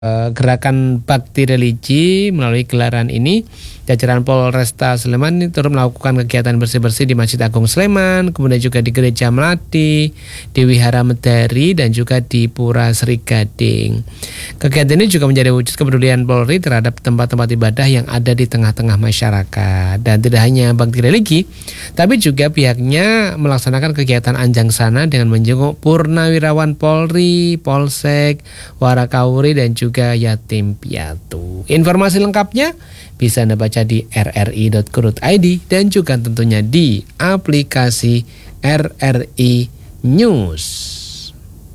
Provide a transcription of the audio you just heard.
Gerakan Bakti Religi. Melalui gelaran ini, jajaran Polresta Sleman ini turut melakukan kegiatan bersih-bersih di Masjid Agung Sleman, kemudian juga di Gereja Melati, di Wihara Medari, dan juga di Pura Sri Gading. Kegiatan ini juga menjadi wujud kepedulian Polri terhadap tempat-tempat ibadah yang ada di tengah-tengah masyarakat. Dan tidak hanya bakti religi, tapi juga pihaknya melaksanakan kegiatan Anjang Sana dengan menjenguk purnawirawan Polri, Polsek, Warakauri, dan juga yatim piatu. Informasi lengkapnya bisa Anda baca di rri.co.id dan juga tentunya di aplikasi RRI News.